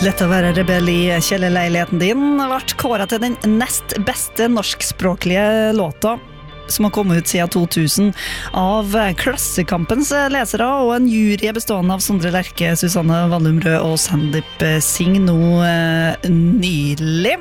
Lett å være rebell i kjellerleiligheten din ble kåret til den nest beste norskspråklige låta som har kommet ut siden 2000 av Klassekampens lesere og en jury bestående av Sondre Lerche, Susanne Wallumrød og Sandeep Singh nå nylig.